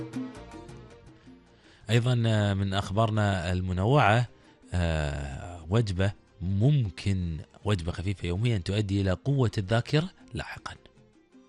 أيضا من أخبارنا المنوعة وجبة خفيفة يوميا تؤدي إلى قوة الذاكرة لاحقا.